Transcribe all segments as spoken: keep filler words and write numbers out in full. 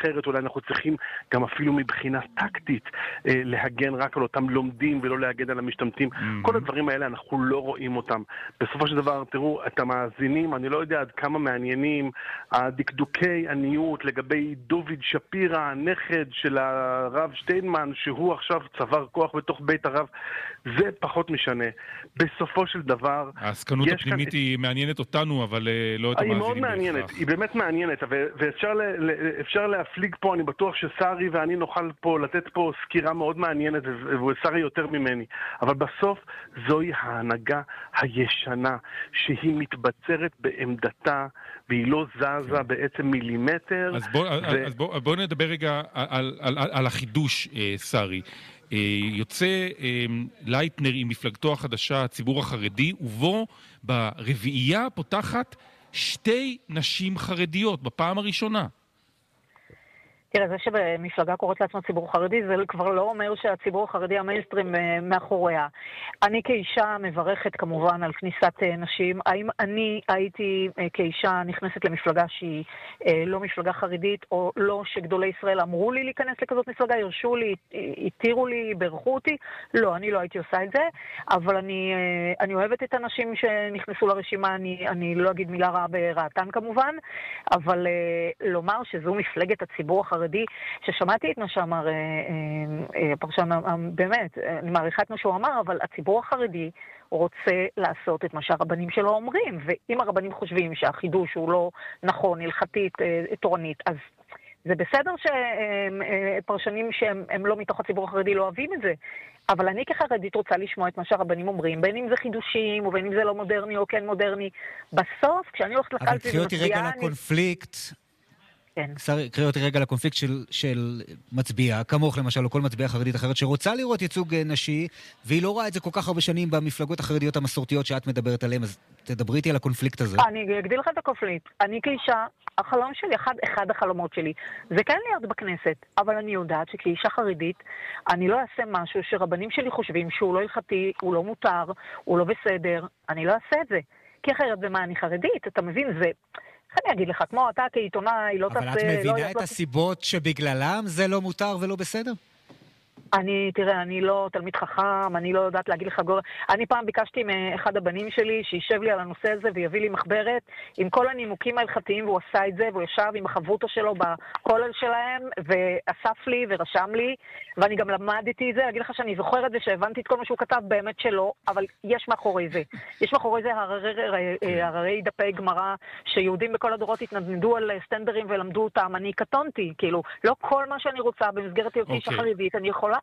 אחרת, אולי אנחנו צריכים גם אפילו מבחינה טקטית אה, להגן רק על אותם לומדים ולא להגן על המשתמטים. Mm-hmm. כל הדברים האלה אנחנו לא רואים אותם. בסופו של דבר, תראו, את המאזינים, אני לא יודע עד כמה מעניינים הדקדוקי עניות לגבי דוביד שפירא, הנכד של הרב שטיינמן, שהוא עכשיו צבר כוח בתוך בית הרב. זה פחות משנה. בסופו של דבר... העסקנות הפנימית כאן... היא מעניינת אותנו, אבל לא את המאזינים. היא מאוד מעניינת, היא באמת מעניינת, ואפשר אפשר להפליג פה, אני בטוח שסרי ואני נוכל פה לתת פה סקירה מאוד מעניינת, וסרי יותר ממני. אבל בסוף זוהי ההנהגה הישנה, שהיא מתבצרת בעמדתה, והיא לא זזה בעצם מילימטר. אז בוא, ו... אז בוא, בוא נדבר רגע על, על, על, על החידוש, סרי. יוצא לייטנר עם מפלגתו החדשה, הציבור החרדי, ובו ברביעייה פותחת שתי נשים חרדיות בפעם הראשונה. תראה, זה שבמפלגה קוראת לעצמה ציבור חרדי, זה כבר לא אומר שהציבור החרדי המיינסטרים מאחוריה. אני כאישה מברכת כמובן על כניסת נשים. האם אני הייתי כאישה נכנסת למפלגה שהיא לא מפלגה חרדית, או לא שגדולי ישראל אמרו לי להיכנס לכזאת מפלגה, הרשו לי, התירו לי, ברכו אותי? לא, אני לא הייתי עושה את זה, אבל אני, אני אוהבת את הנשים שנכנסו לרשימה, אני, אני לא אגיד מילה רעה ברעתן כמובן, אבל לומר שזו מפלגת הציבור החרדי, ששמעתי את מה שאמר הפרשן, באמת, אני מעריכה את מה שהוא אמר, אבל הציבור החרדי רוצה לעשות את מה שהרבנים שלו אומרים, ואם הרבנים חושבים שהחידוש הוא לא נכון, הלכתית, תורנית, אז זה בסדר שפרשנים שהם לא מתוך הציבור החרדי לא אוהבים את זה, אבל אני כחרדית רוצה לשמוע את מה שהרבנים אומרים, בין אם זה חידושים, ובין אם זה לא מודרני או כן מודרני. בסוף, כשאני הולכת לקלפי... אבל קחי אותי רגע לקונפליקט... כן. קראי אותי רגע לקונפליקט של, של מצביע, כמוך למשל, או כל מצביע חרדית אחרת, שרוצה לראות ייצוג נשי, והיא לא רואה את זה כל כך הרבה שנים במפלגות החרדיות המסורתיות שאת מדברת עליהן, אז תדברי איתי על הקונפליקט הזה. אני אגדיל לך את הקונפליקט. אני כאישה, החלום שלי, אחד, אחד החלומות שלי, זה כן להיות בכנסת, אבל אני יודעת שכאישה חרדית, אני לא אעשה משהו שרבנים שלי חושבים שהוא לא הלכתי, הוא לא מותר, הוא לא בסדר, אני לא אעשה את זה. כי אחרת במה אני חרדית, אתה מבין, זה... אני אגיד לך, כמו אתה כעיתונאי, לא תעשה... אבל את מבינה את הסיבות שבגללם זה לא מותר ולא בסדר? אני, תראה, אני לא תלמיד חכם, אני לא יודעת להגיד לך גור... אני פעם ביקשתי מאחד הבנים שלי שישב לי על הנושא הזה ויביא לי מחברת עם כל הנימוקים ההלכתיים, והוא עשה את זה, והוא ישב עם החברותא שלו בכולל שלהם, ואסף לי ורשם לי, ואני גם למדתי את זה, להגיד לך שאני זוכרת את זה, שהבנתי את כל מה שהוא כתב, באמת שלא, אבל יש מאחורי זה. יש מאחורי זה הררי, הררי דפי גמרא, שיהודים בכל הדורות התנדנדו על סטנדרים ולמדו אותם. אני קטונתי, כאילו, לא כל מה שאני רוצה במסגרת היותי אישה חרדית, אני יכולה.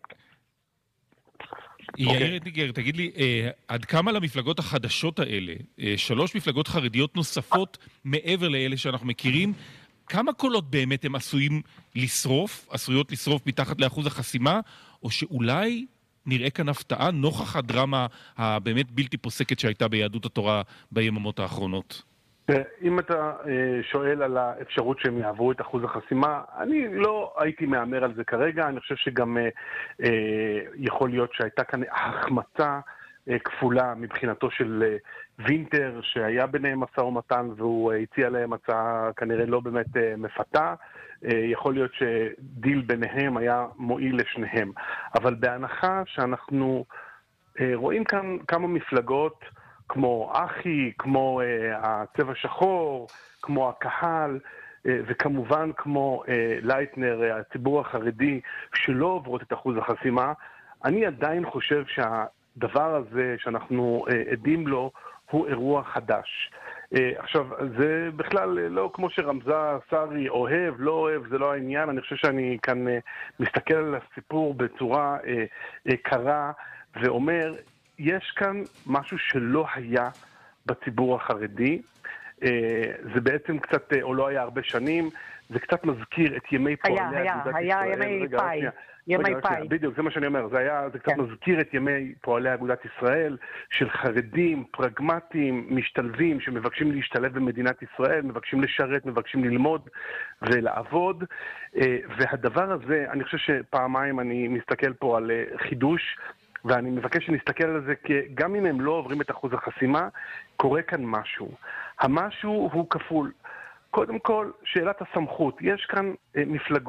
יאיר אטינגר, תגיד לי, עד כמה למפלגות החדשות האלה, שלוש מפלגות חרדיות נוספות מעבר לאלה שאנחנו מכירים, כמה קולות באמת הם עשויים לשרוף, עשויות לשרוף מתחת לאחוז החסימה, או שאולי נראה כאן הפתעה נוכח הדרמה הבאמת בלתי פוסקת שהייתה ביהדות התורה ביממות האחרונות? אם אתה שואל על האפשרות שהם יעברו את אחוז החסימה, אני לא הייתי מאמר על זה כרגע. אני חושב שגם יכול להיות שהייתה כאן החמצה כפולה מבחינתו של וינטר, שהיה ביניהם משא ומתן והוא הציע להם הצעה כנראה לא באמת מפתה. יכול להיות שדיל ביניהם היה מועיל לשניהם. אבל בהנחה שאנחנו רואים כאן כמה מפלגות, כמו אחי, כמו uh, הצבע שחור, כמו הקהל, uh, וכמובן כמו uh, לייטנר, uh, הציבור החרדי, שלא עוברות את אחוז החסימה, אני עדיין חושב שהדבר הזה שאנחנו uh, עדים לו הוא אירוע חדש. Uh, עכשיו, זה בכלל לא כמו שרמזה סרי, אוהב, לא אוהב, זה לא העניין. אני חושב שאני כאן uh, מסתכל על הסיפור בצורה uh, uh, קרה ואומר, יש כאן משהו שלא היה בציבור החרדי, זה בעצם קצת, או לא היה הרבה שנים, זה קצת מזכיר את ימי פועלי אגודת ישראל. היה, היה, ימי פאי. ימי פאי. בדיוק, זה מה שאני אומר, זה היה, זה קצת מזכיר את ימי פועלי אגודת ישראל, של חרדים, פרגמטיים, משתלבים, שמבקשים להשתלב במדינת ישראל, מבקשים לשרת, מבקשים ללמוד ולעבוד, והדבר הזה, אני חושב שפעמיים אני מסתכל פה על חידוש, ואני מבקש שנסתכל על זה, כי גם אם הם לא עוברים את אחוז החסימה, קורה כאן משהו. המשהו הוא כפול. קודם כל, שאלת הסמכות. יש כאן מפלגות